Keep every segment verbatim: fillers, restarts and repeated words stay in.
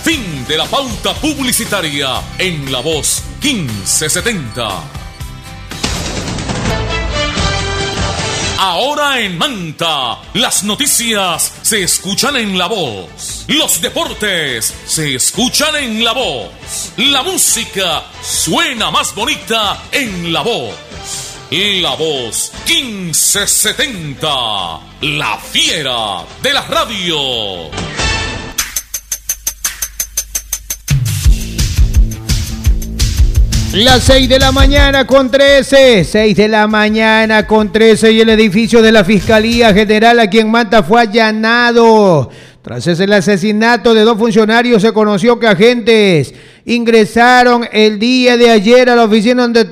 Fin de la pauta publicitaria en La Voz quince setenta. Ahora en Manta, las noticias se escuchan en La Voz. Los deportes se escuchan en La Voz. La música suena más bonita en La Voz. La Voz quince setenta, la fiera de la radio. Las seis de la mañana con trece, seis de la mañana con trece y el edificio de la Fiscalía General aquí en Manta fue allanado. Tras el asesinato de dos funcionarios se conoció que agentes ingresaron el día de ayer a la oficina donde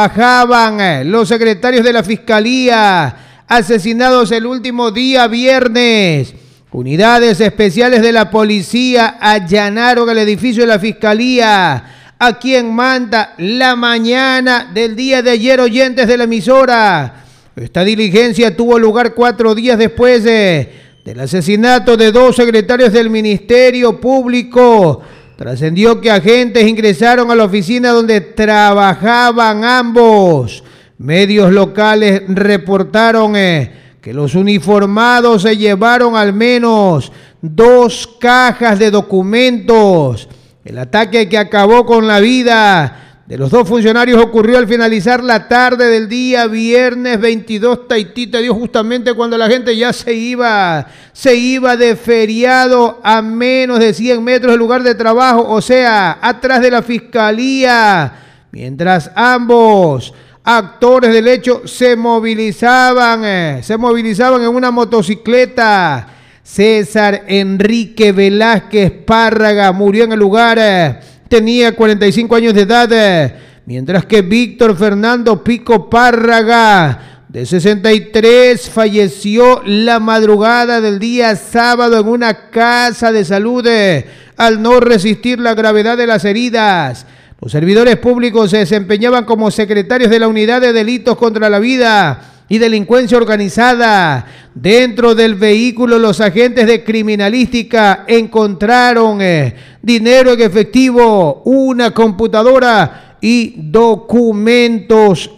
trabajaban los secretarios de la Fiscalía, asesinados el último día viernes. Unidades especiales de la policía allanaron el edificio de la Fiscalía aquí en Manta la mañana del día de ayer, oyentes de la emisora. Esta diligencia tuvo lugar cuatro días después de, del asesinato de dos secretarios del Ministerio Público. Trascendió que agentes ingresaron a la oficina donde trabajaban ambos. Medios locales reportaron eh, que los uniformados se llevaron al menos dos cajas de documentos. El ataque que acabó con la vida de los dos funcionarios ocurrió al finalizar la tarde del día viernes veintidós. Taitita dio justamente cuando la gente ya se iba, se iba de feriado a menos de cien metros del lugar de trabajo, o sea, atrás de la Fiscalía, mientras ambos actores del hecho se movilizaban, eh, se movilizaban en una motocicleta. César Enrique Velázquez Párraga murió en el lugar, tenía cuarenta y cinco años de edad, mientras que Víctor Fernando Pico Párraga, de sesenta y tres, falleció la madrugada del día sábado en una casa de salud al no resistir la gravedad de las heridas. Los servidores públicos se desempeñaban como secretarios de la Unidad de Delitos contra la Vida y Delincuencia Organizada. Dentro del vehículo, los agentes de criminalística encontraron eh, dinero en efectivo, una computadora y documentos,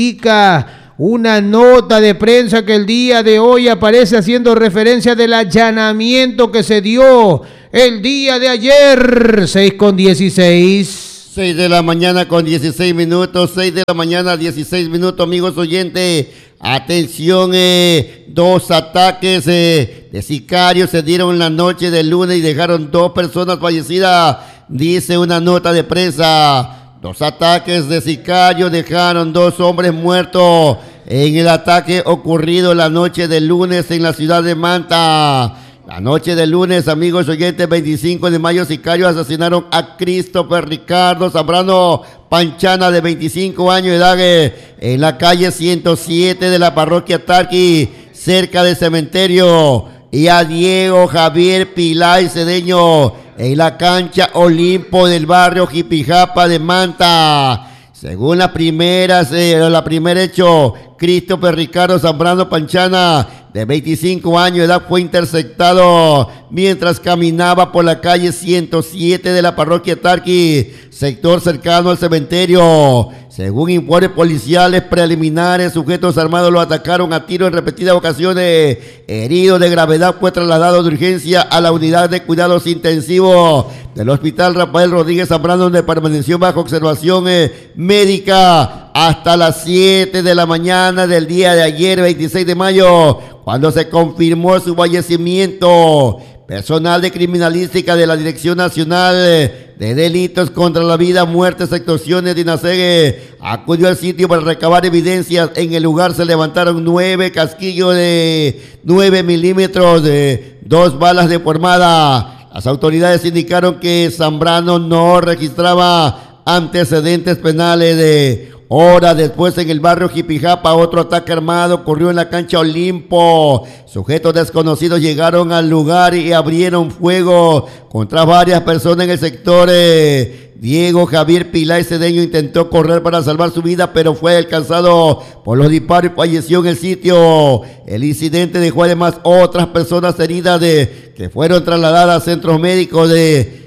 indica una nota de prensa que el día de hoy aparece haciendo referencia del allanamiento que se dio el día de ayer, seis con dieciséis. seis de la mañana con dieciséis minutos, seis de la mañana dieciséis minutos, amigos oyentes. Atención, eh, dos ataques eh, de sicarios se dieron la noche del lunes y dejaron dos personas fallecidas, dice una nota de prensa. Dos ataques de sicarios dejaron dos hombres muertos en el ataque ocurrido la noche del lunes en la ciudad de Manta. La noche del lunes, amigos oyentes, veinticinco de mayo, sicarios asesinaron a Christopher Ricardo Zambrano Panchana, de veinticinco años de edad, en la calle ciento siete de la parroquia Tarqui, cerca del cementerio, y a Diego Javier Pilay Cedeño en la cancha Olimpo del barrio Jipijapa de Manta. Según las primeras, eh, la primer hecho, Christopher Ricardo Zambrano Panchana, de veinticinco años de edad, fue interceptado mientras caminaba por la calle ciento siete de la parroquia Tarqui, sector cercano al cementerio. Según informes policiales preliminares, sujetos armados lo atacaron a tiro en repetidas ocasiones. Herido de gravedad, fue trasladado de urgencia a la unidad de cuidados intensivos del Hospital Rafael Rodríguez Zambrano, donde permaneció bajo observación eh, médica hasta las siete de la mañana del día de ayer, veintiséis de mayo, cuando se confirmó su fallecimiento. Personal de criminalística de la Dirección Nacional de Delitos contra la Vida, Muertes, Extorsiones de INASEGE acudió al sitio para recabar evidencias. En el lugar se levantaron nueve casquillos de nueve milímetros, de dos balas de formada. Las autoridades indicaron que Zambrano no registraba antecedentes penales. De horas después, en el barrio Jipijapa, otro ataque armado ocurrió en la cancha Olimpo. Sujetos desconocidos llegaron al lugar y abrieron fuego contra varias personas en el sector. Eh, Diego Javier Pilay Cedeño intentó correr para salvar su vida, pero fue alcanzado por los disparos y falleció en el sitio. El incidente dejó además otras personas heridas de, que fueron trasladadas a centros médicos de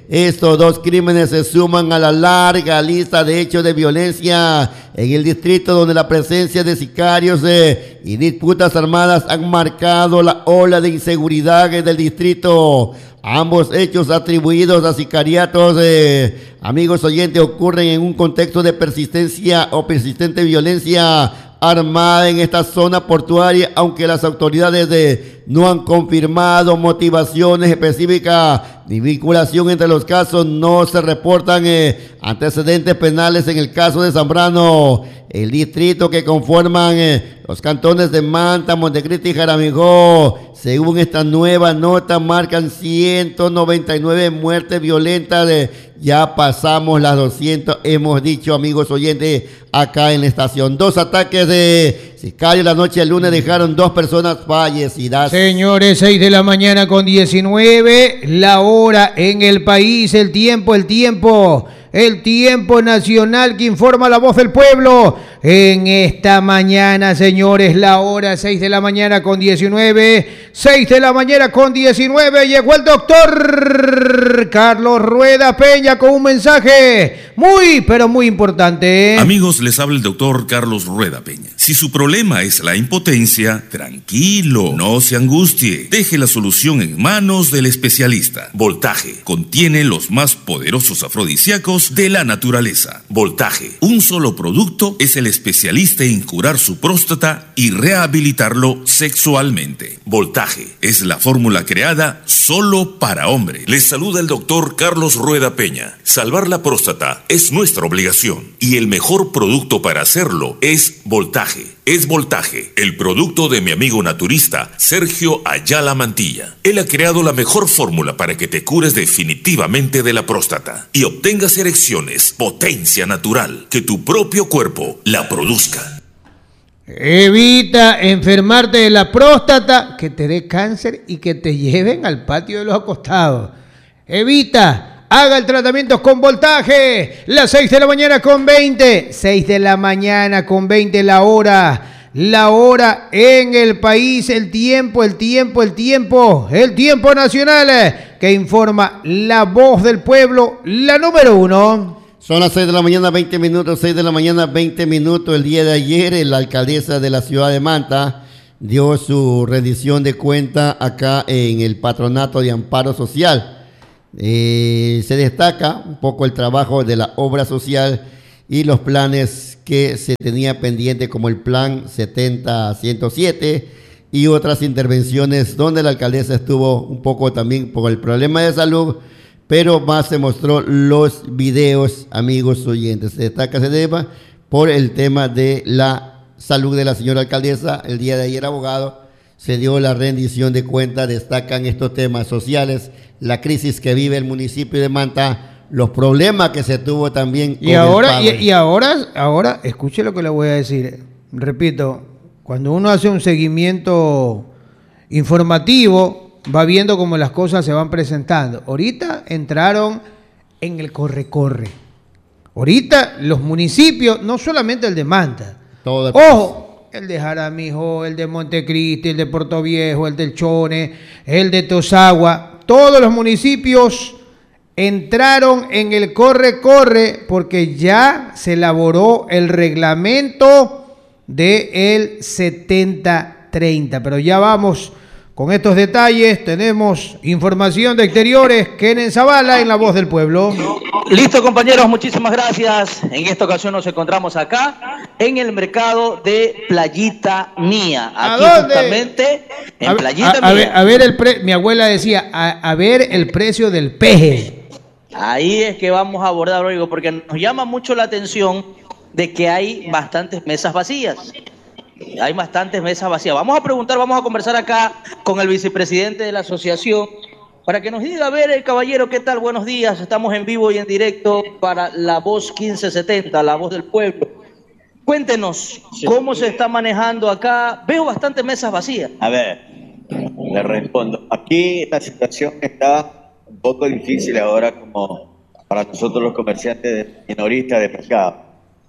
estos dos crímenes se suman a la larga lista de hechos de violencia en el distrito, donde la presencia de sicarios eh, y disputas armadas han marcado la ola de inseguridad del distrito. Ambos hechos atribuidos a sicariatos, eh, amigos oyentes, ocurren en un contexto de persistencia o persistente violencia armada en esta zona portuaria, aunque las autoridades de, no han confirmado motivaciones específicas ni vinculación entre los casos. No se reportan eh, antecedentes penales en el caso de Zambrano. El distrito que conforman eh, los cantones de Manta, Montecristi y Jaramillo, según esta nueva nota, marcan ciento noventa y nueve muertes violentas. De, ya pasamos las doscientas, hemos dicho, amigos oyentes, acá en la estación. Dos ataques de sicarios la noche del lunes dejaron dos personas fallecidas. Señores, seis de la mañana con diecinueve, la hora en el país, el tiempo, el tiempo, el tiempo nacional que informa la voz del pueblo. En esta mañana, señores, la hora seis de la mañana con diecinueve, seis de la mañana con diecinueve, llegó el doctor Carlos Rueda Peña con un mensaje muy, pero muy importante. Amigos, les habla el doctor Carlos Rueda Peña. Si su problema es la impotencia, tranquilo, no se angustie. Deje la solución en manos del especialista. Voltaje contiene los más poderosos afrodisíacos de la naturaleza. Voltaje, un solo producto, es el especialista en curar su próstata y rehabilitarlo sexualmente. Voltaje es la fórmula creada solo para hombres. Les saluda el doctor Carlos Rueda Peña. Salvar la próstata es nuestra obligación y el mejor producto para hacerlo es Voltaje. Es Voltaje, el producto de mi amigo naturista Sergio Ayala Mantilla. Él ha creado la mejor fórmula para que te cures definitivamente de la próstata y obtengas erecciones, potencia natural, que tu propio cuerpo la produzca. Evita enfermarte de la próstata, que te dé cáncer y que te lleven al patio de los acostados. Evita. Haga el tratamiento con Voltaje. Las seis de la mañana con veinte. seis de la mañana con veinte la hora. La hora en el país. El tiempo, el tiempo, el tiempo. El tiempo nacional que informa la voz del pueblo, la número uno. Son las seis de la mañana, veinte minutos. seis de la mañana, veinte minutos. El día de ayer, la alcaldesa de la ciudad de Manta dio su rendición de cuenta acá en el Patronato de Amparo Social. Eh, se destaca un poco el trabajo de la obra social y los planes que se tenía pendiente, como el plan setenta a ciento siete y otras intervenciones donde la alcaldesa estuvo un poco también por el problema de salud, pero más se mostró los videos, amigos oyentes. Se destaca ese tema por el tema de la salud de la señora alcaldesa. El día de ayer, abogado, se dio la rendición de cuentas. Destacan estos temas sociales, la crisis que vive el municipio de Manta, los problemas que se tuvo también con y ahora y, y ahora ahora escuche lo que le voy a decir. Repito, cuando uno hace un seguimiento informativo, va viendo cómo las cosas se van presentando. Ahorita entraron en el corre-corre. Ahorita los municipios, no solamente el de Manta, todo ojo, el de Jaramillo, el de Montecristi, el de Portoviejo, el del Chone, el de Tosagua, todos los municipios entraron en el corre-corre porque ya se elaboró el reglamento del setenta treinta. Pero ya vamos con estos detalles. Tenemos información de exteriores. Kenen Zavala en La Voz del Pueblo. Listo, compañeros, muchísimas gracias. En esta ocasión nos encontramos acá en el mercado de Playita Mía. Aquí justamente en a, Playita a, a Mía. Ver, a ver el pre, mi abuela decía, a, a ver el precio del peje. Ahí es que vamos a abordar, Rodrigo, porque nos llama mucho la atención de que hay bastantes mesas vacías. Hay bastantes mesas vacías. Vamos a preguntar, vamos a conversar acá con el vicepresidente de la asociación para que nos diga, a ver, el caballero, ¿qué tal? Buenos días. Estamos en vivo y en directo para La Voz quince setenta, La Voz del Pueblo. Cuéntenos, ¿cómo se está manejando acá? Veo bastantes mesas vacías. A ver, le respondo. Aquí la situación está un poco difícil ahora, como para nosotros los comerciantes de minoristas de pescado.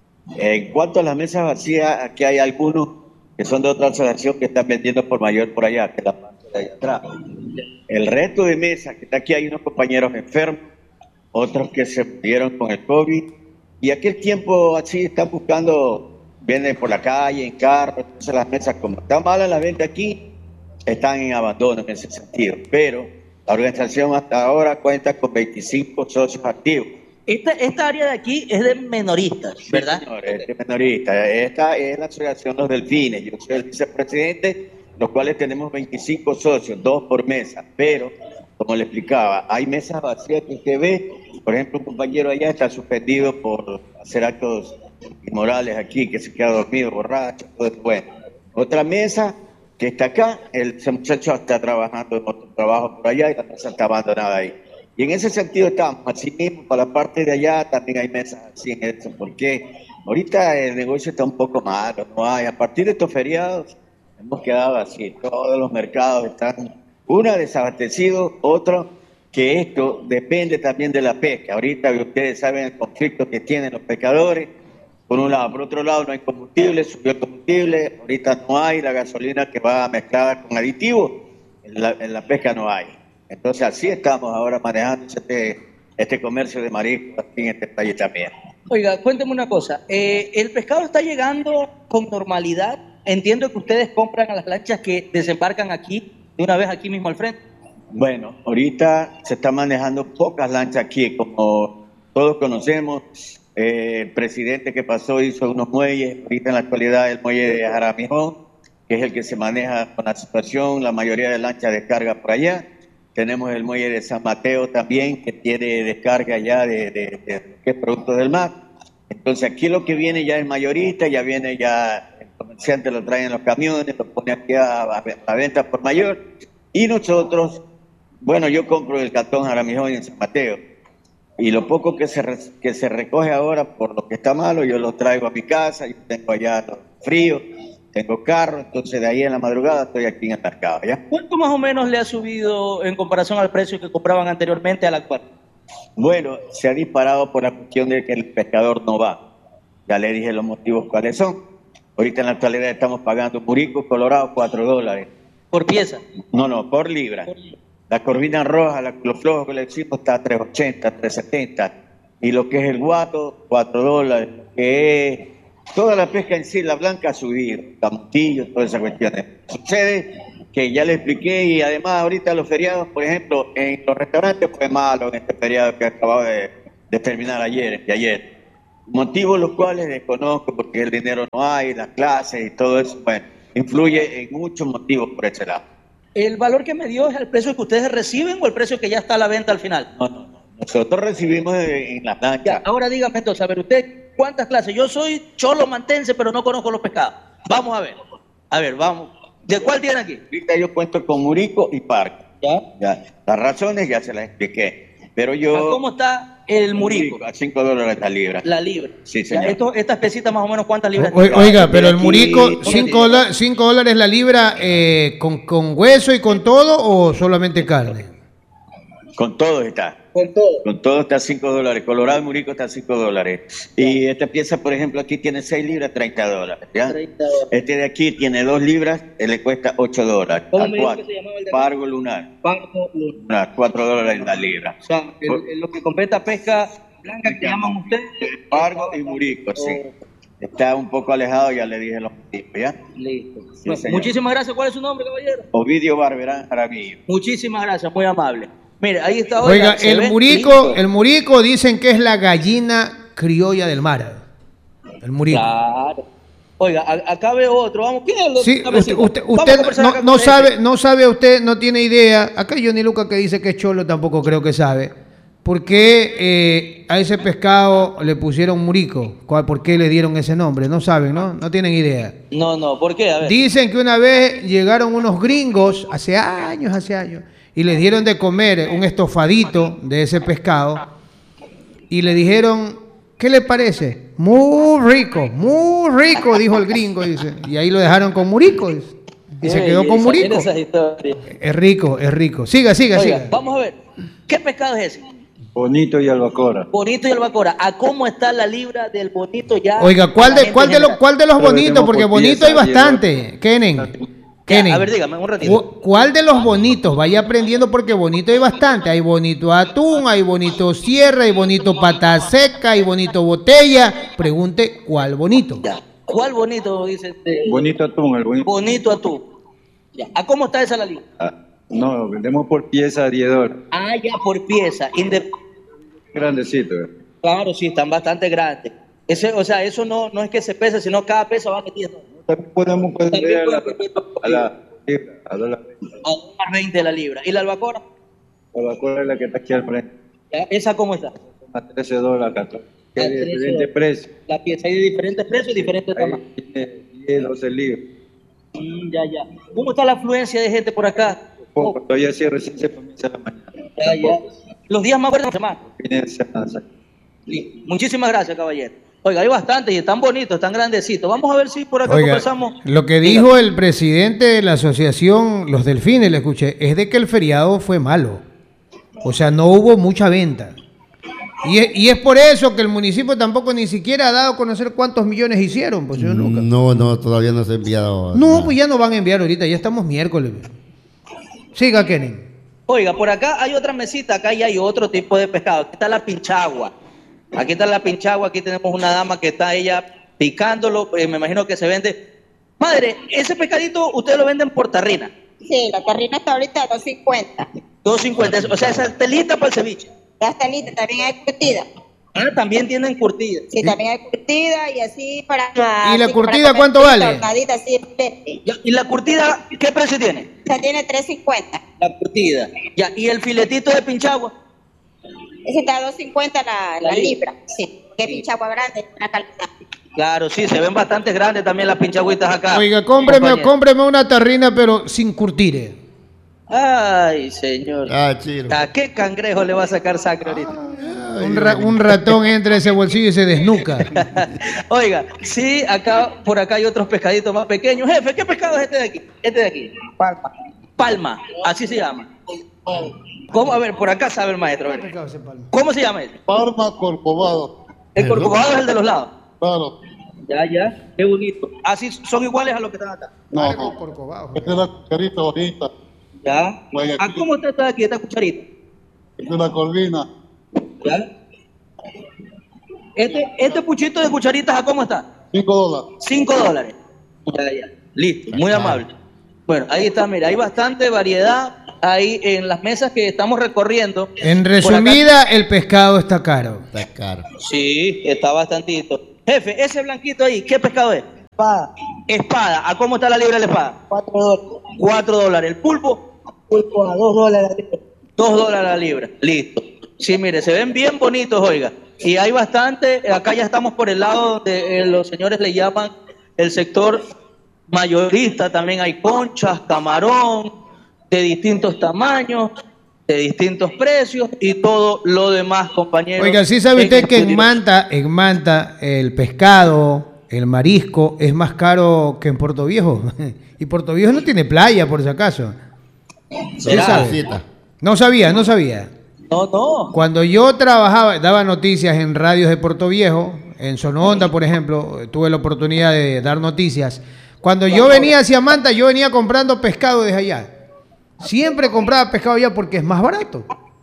En cuanto a las mesas vacías, aquí hay algunos que son de otra asociación que están vendiendo por mayor por allá, que es la parte de allá atrás. El resto de mesas que está aquí, hay unos compañeros enfermos otros que se murieron con el COVID, y aquel tiempo así están buscando, vienen por la calle, en carro, entonces las mesas, como están malas la venta aquí, están en abandono en ese sentido, pero la organización hasta ahora cuenta con veinticinco socios activos. Esta, esta área de aquí es de menoristas, ¿verdad? Sí, señor, es de menoristas. Esta es la asociación Los Delfines. Yo soy el vicepresidente, los cuales tenemos veinticinco socios, dos por mesa. Pero, como le explicaba, hay mesas vacías que usted ve. Por ejemplo, un compañero allá está suspendido por hacer actos inmorales aquí, que se queda dormido, borracho, todo eso. Bueno, otra mesa que está acá, el, ese muchacho está trabajando en otro trabajo por allá y la mesa está abandonada ahí. Y en ese sentido estamos, así mismo, para la parte de allá también hay mesas así en eso, porque ahorita el negocio está un poco malo, no hay, a partir de estos feriados hemos quedado así, todos los mercados están, una desabastecidos, otro que esto depende también de la pesca. Ahorita ustedes saben el conflicto que tienen los pescadores, por un lado, por otro lado no hay combustible, subió el combustible, ahorita no hay la gasolina que va mezclada con aditivos, en la, en la pesca no hay. Entonces así estamos ahora manejando este, este comercio de mariscos aquí en este país también. Oiga, cuénteme una cosa, eh, ¿el pescado está llegando con normalidad? Entiendo que ustedes compran a las lanchas que desembarcan aquí, de una vez aquí mismo al frente. Bueno, ahorita se está manejando pocas lanchas aquí, como todos conocemos, eh, el presidente que pasó hizo unos muelles, ahorita en la actualidad el muelle de Jaramijón, que es el que se maneja con la situación, la mayoría de lanchas descarga por allá. Tenemos el muelle de San Mateo también, que tiene descarga ya de, de, de, de productos del mar. Entonces aquí lo que viene ya es mayorista, ya viene ya, el comerciante lo trae en los camiones, lo pone aquí a, a, a venta por mayor. Y nosotros, bueno, yo compro el Cantón Jaramijón en San Mateo. Y lo poco que se, que se recoge ahora por lo que está malo, yo lo traigo a mi casa, yo tengo allá los fríos. Tengo carro, entonces de ahí en la madrugada estoy aquí en el mercado, ¿ya? ¿Cuánto más o menos le ha subido en comparación al precio que compraban anteriormente al actual? Bueno, se ha disparado por la cuestión de que el pescador no va. Ya le dije los motivos cuáles son. Ahorita en la actualidad estamos pagando murico colorado cuatro dólares. ¿Por pieza? No, no, por libra. Por libra. La corvina roja, la, los flojos que le decimos está a tres ochenta, tres setenta. Y lo que es el guato, cuatro dólares. Que es... Toda la pesca en sí, la blanca, ha subido, camutillos, todas esas cuestiones. Sucede que ya le expliqué y además ahorita los feriados, por ejemplo, en los restaurantes fue malo en este feriado que acababa de, de terminar ayer, de ayer. Motivos los cuales desconozco porque el dinero no hay, las clases y todo eso, bueno, influye en muchos motivos por ese lado. ¿El valor que me dio es el precio que ustedes reciben o el precio que ya está a la venta al final? No, no, no. Nosotros recibimos en las lanchas. Ya, ahora dígame entonces, a ver, usted... ¿Cuántas clases? Yo soy cholo mantense, pero no conozco los pescados. Vamos a ver. A ver, vamos. ¿De cuál tiene aquí? Ahorita yo cuento con murico y parco. ¿Ya? Ya. Las razones ya se las expliqué. Pero yo... ¿A cómo está el murico? A cinco dólares la libra. La libra. Sí, señor. Ya, esto, esta espesita más o menos, ¿cuántas libras o, tiene? Oiga, pero el murico, cinco dólares la libra, eh, con, ¿con hueso y con todo o solamente carne? Con todo está. Con todo. Con todo está cinco dólares. Colorado y murico está cinco dólares. Y esta pieza, por ejemplo, aquí tiene seis libras, treinta dólares. ¿Ya? treinta dólares. Este de aquí tiene dos libras, él le cuesta ocho dólares. ¿Cómo me dijo que se llamaba el de Pargo lunar. Pargo lunar. cuatro dólares la libra. O sea, el, el, lo que completa pesca blanca que llaman ustedes. Pargo y murico, sí. Oh. Está un poco alejado, ya le dije los motivos, ¿ya? Listo. Sí, bueno, muchísimas gracias. ¿Cuál es su nombre, caballero? Ovidio Barberán Jaramillo. Muchísimas gracias, muy amable. Mire, ahí está. Oiga, oiga el murico, el murico dicen que es la gallina criolla del mar. El murico. Claro. Oiga, a, acá veo otro. Vamos, ¿quién es el sí, usted, usted, usted no, no sabe, no sabe usted, no tiene idea. Acá Johnny Luca que dice que es cholo, tampoco creo que sabe. ¿Por qué eh, a ese pescado le pusieron murico? ¿Por qué le dieron ese nombre? No saben, ¿no? No tienen idea. No, no, ¿por qué? A ver. Dicen que una vez llegaron unos gringos, hace años, hace años, y les dieron de comer un estofadito de ese pescado y le dijeron, ¿qué le parece? Muy rico, muy rico, dijo el gringo, dice. Y ahí lo dejaron con murico, dice. Y eh, se quedó con murico. Es rico, es rico. Siga, siga, Oiga, siga. Vamos a ver, ¿qué pescado es ese? Bonito y albacora. Bonito y albacora. ¿A cómo está la libra del bonito ya? Oiga, ¿cuál de, cuál de, lo, cuál de los bonitos? Porque bonito hay bastante, Kenen. Kenny, a ver, dígame, un ratito. ¿cu- ¿cuál de los bonitos? Vaya aprendiendo porque bonito hay bastante. Hay bonito atún, hay bonito sierra, hay bonito pata seca, hay bonito botella. Pregunte cuál bonito. Ya. ¿Cuál bonito dice este? Bonito atún, el bonito. Bonito atún. Ya. ¿A cómo está esa la libra? Ah, no, vendemos por pieza a diez dólares. Ah, ya por pieza. Inde- Grandecito. eh. Claro, sí, están bastante grandes. Ese, o sea, eso no, no es que se pese, sino cada peso va metiendo. También podemos También vender a la, puede vender a la libra, a dólar. A dólar veinte la libra. ¿Y la albacora? La vacuna es la que está aquí al frente. Ya, ¿esa cómo está? A trece dólares, catorce. A De trece diferentes dólares. precios. La pieza hay de diferentes precios y diferentes Ahí tamaños. tiene diez, doce libras. Mm, ya, ya. ¿Cómo está la afluencia de gente por acá? Poco, todavía sí recién se comienza la mañana. Ya, ya. Los días más fuertes de la semana. Fines de semana. Sí. Muchísimas gracias, caballero. Oiga, hay bastantes y están bonitos, están grandecitos. Vamos a ver si por acá Oiga, conversamos. lo que Diga. dijo el presidente de la asociación Los Delfines, le escuché, es de que el feriado fue malo. O sea, no hubo mucha venta. Y es, y es por eso que el municipio tampoco ni siquiera ha dado a conocer cuántos millones hicieron, pues señor Lucas. No, no, todavía no se ha enviado. No, nada. pues ya no van a enviar ahorita, ya estamos miércoles. Siga, Kenny. Oiga, por acá hay otra mesita, acá ya hay otro tipo de pescado. Aquí está la pinchagua. Aquí está la pinchagua, aquí tenemos una dama que está ella picándolo, eh, me imagino que se vende. Madre, ese pescadito usted lo vende en Portarrina. Sí, la tarrina está ahorita a dos cincuenta. dos cincuenta, o sea, esa es telita para el ceviche. Ya está lista, también hay curtida. Ah, también tienen curtida. Sí, también hay curtida y así para... ¿Y la así curtida para comer cuánto frita, vale? horneadita, así, verde. Ya, ¿y la curtida qué precio tiene? O sea, tiene tres cincuenta. La curtida. Ya, ¿y el filetito de pinchagua? Ese está a dos cincuenta la, La la libra. libra. Sí, que es pinchagua grande, una calidad. Claro, sí, se ven bastante grandes también las pinchagüitas acá. Oiga, cómpreme, compañero. cómpreme una tarrina, pero sin curtir. Ay, señor. Ah, chiro. ¿A qué cangrejo le va a sacar sangre ahorita? Un, ra- un ratón entra a ese bolsillo y se desnuca. Oiga, sí, acá, por acá hay otros pescaditos más pequeños. Jefe, ¿qué pescado es este de aquí? Este de aquí. Palma. Palma, así se llama. ¿Cómo? A ver, por acá sabe el maestro. a ver. ¿Cómo se llama este? Parma Corcovado, El corcovado es el de los lados. claro. Ya, ya, qué bonito. Así son iguales a los que están acá. No, no. Esta es la cucharita bonita, Ya. Vaya, ¿A cómo está esta de aquí, esta cucharita? esta es la corvina, ¿Ya? Este, este puchito de cucharitas, ¿a cómo está? cinco dólares. Cinco dólares. Ya, ya. Listo, muy amable. Bueno, ahí está, mira, hay bastante variedad ahí en las mesas que estamos recorriendo. En Por acá- resumida, el pescado está caro. Está caro. Sí, está bastantito. Jefe, ese blanquito ahí, ¿qué pescado es? Espada, Espada. ¿A cómo está la libra de la espada? cuatro dólares. Cuatro dólares. El pulpo, Pulpo a dos dólares. dos dólares la libra. Listo. Sí, mire, se ven bien bonitos, oiga. Y hay bastante, acá ya estamos por el lado donde eh, los señores le llaman el sector mayorista. También hay conchas, camarón, de distintos tamaños, de distintos precios y todo lo demás, compañeros. Oiga, ¿sí sabe usted que en Estudio- Manta, en Manta, el pescado, el marisco, es más caro que en Puerto Viejo? Y Puerto Viejo no tiene playa, por si acaso. ¿Sí ¿Será? sabe? Cosita. No sabía, no sabía. No, no. Cuando yo trabajaba, daba noticias en radios de Puerto Viejo, en Sononda, por ejemplo, tuve la oportunidad de dar noticias. Cuando yo venía hacia Manta, yo venía comprando pescado desde allá. Siempre compraba pescado allá porque es más barato.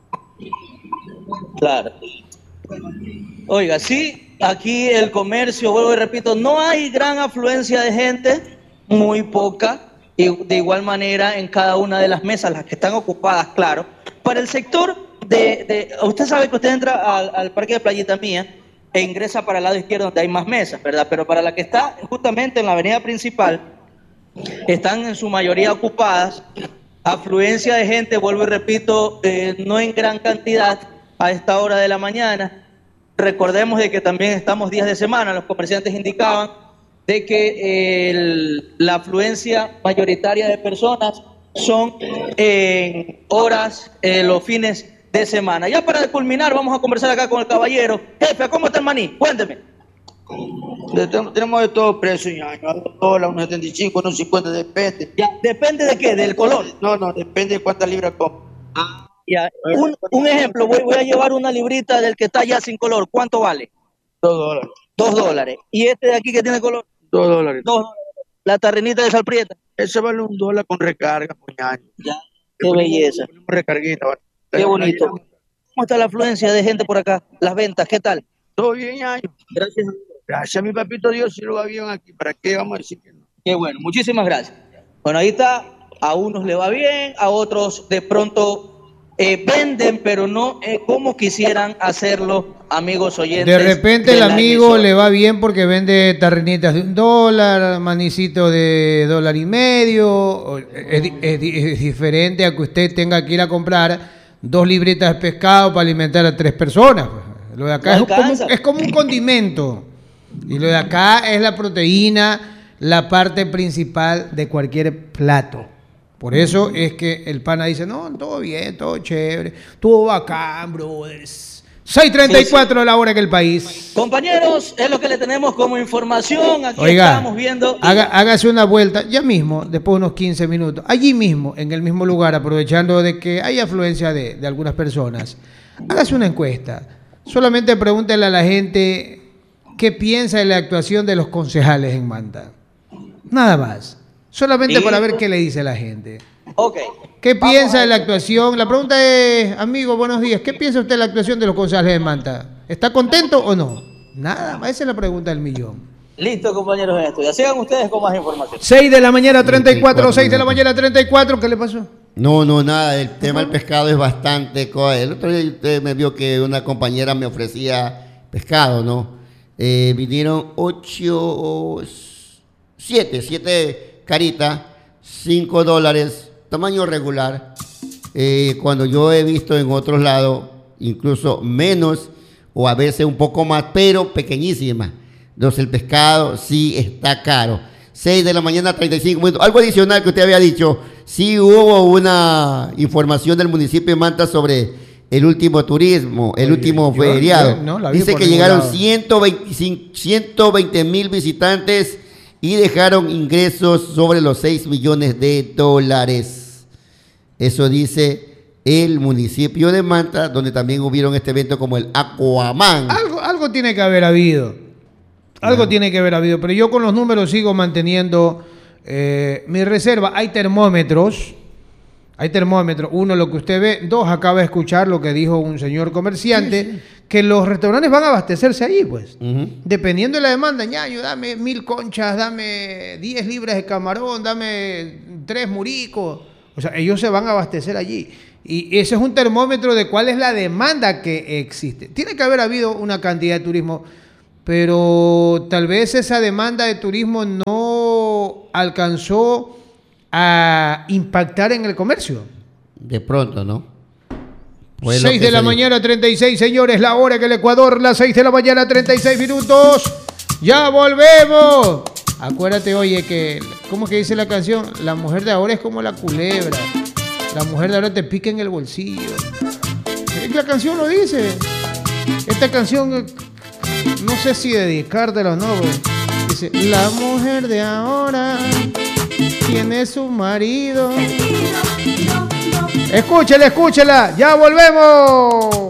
Claro. Oiga, sí, aquí el comercio, vuelvo y repito, no hay gran afluencia de gente, muy poca, y de igual manera en cada una de las mesas, las que están ocupadas, claro. Para el sector de, de usted sabe que usted entra al, al parque de Playita Mía e ingresa para el lado izquierdo donde hay más mesas, ¿verdad? Pero para la que está justamente en la avenida principal, están en su mayoría ocupadas. Afluencia de gente, vuelvo y repito, eh, no en gran cantidad a esta hora de la mañana. Recordemos de que también estamos días de semana, los comerciantes indicaban de que eh, el- la afluencia mayoritaria de personas son en horas, eh, los fines de semana. Ya para culminar, vamos a conversar acá con el caballero. Jefe, ¿cómo está el maní? Cuénteme. Tenemos de todo precio, ñaño. A dos dólares, unos setenta y cinco, unos cincuenta, depende. Ya, ¿depende de qué? ¿Del color? No, no, depende de cuántas libras compras. Ya. Un, un ejemplo, voy, voy a llevar una librita del que está ya sin color. ¿Cuánto vale? Dos dólares. Dos dólares. ¿Y este de aquí que tiene color? Dos dólares. Dos dólares. La tarrinita de sal prieta. Ese vale un dólar con recarga, puñaño. Ya, qué belleza. Recarguita. ¿Vale? Qué bonito. ¿Cómo está la afluencia de gente por acá? Las ventas, ¿qué tal? Todo bien, ñaño. Gracias. Gracias a mi papito Dios, si lo va bien aquí. ¿Para qué vamos a decir que no? Qué bueno, muchísimas gracias. Bueno, ahí está. A unos le va bien, a otros de pronto eh, venden, pero no eh, como quisieran hacerlo, amigos oyentes. De repente de el la amigo emisora. le va bien porque vende tarrinitas de un dólar, manicito de dólar y medio. Es, di- es di- es diferente a que usted tenga que ir a comprar dos libritas de pescado para alimentar a tres personas. Pues. Lo de acá No es como, alcanza. es como un condimento. Y lo de acá es la proteína, la parte principal de cualquier plato. Por eso es que el pana dice, no, todo bien, todo chévere, todo bacán, brothers. seis treinta y cuatro la hora que el país. Compañeros, es lo que le tenemos como información. Aquí Oiga, estamos viendo. haga- hágase una vuelta ya mismo, después de unos quince minutos, allí mismo, en el mismo lugar, aprovechando de que hay afluencia de, de algunas personas. Hágase una encuesta. Solamente pregúntele a la gente qué piensa de la actuación de los concejales en Manta. Nada más. Solamente Y- para ver qué le dice la gente. Ok. ¿Qué Vamos piensa a- de la actuación? La pregunta es, amigo, buenos días. ¿Qué piensa usted de la actuación de los concejales de Manta? ¿Está contento o no? Nada más. Esa es la pregunta del millón. Listo, compañeros en estudio. Sigan ustedes con más información. seis de la mañana, treinta y cuatro. treinta y cuatro seis de la minutos. mañana, treinta y cuatro. ¿Qué le pasó? No, no, nada. El tema del pescado es bastante. co- El otro día usted me vio que una compañera me ofrecía pescado, ¿no? Eh, vinieron ocho, siete, siete caritas, cinco dólares, tamaño regular. Eh, cuando yo he visto en otros lados, incluso menos o a veces un poco más, pero pequeñísima. Entonces el pescado sí está caro. seis de la mañana, treinta y cinco minutos. Algo adicional que usted había dicho, sí hubo una información del municipio de Manta sobre el último turismo, el Oye, último yo- feriado. yo no la vi Dice por que ningún llegaron lado. ciento veinticinco, ciento veinte mil visitantes y dejaron ingresos sobre los seis millones de dólares. Eso dice el municipio de Manta, donde también hubieron este evento como el Aquaman. Algo, algo tiene que haber habido. Algo tiene que haber habido. Pero yo con los números sigo manteniendo eh, mi reserva. Hay termómetros. Hay termómetros. Uno, lo que usted ve. Dos, acaba de escuchar lo que dijo un señor comerciante. Sí, sí. Que los restaurantes van a abastecerse allí, pues. Uh-huh. Dependiendo de la demanda. Ñaño, dame mil conchas, dame diez libras de camarón, dame tres muricos. O sea, ellos se van a abastecer allí. Y ese es un termómetro de cuál es la demanda que existe. Tiene que haber habido una cantidad de turismo, pero tal vez esa demanda de turismo no alcanzó a impactar en el comercio. De pronto, ¿no? Pues seis de la mañana, treinta y seis, señores, la hora que el Ecuador, las seis de la mañana, treinta y seis minutos. ¡Ya volvemos! Acuérdate, oye, que, ¿cómo que dice la canción? La mujer de ahora es como la culebra. La mujer de ahora te pica en el bolsillo. Es que la canción lo dice. Esta canción, no sé si dedicártela o no, pues. Dice, la mujer de ahora tiene su marido. Escúchela, escúchela. Ya volvemos.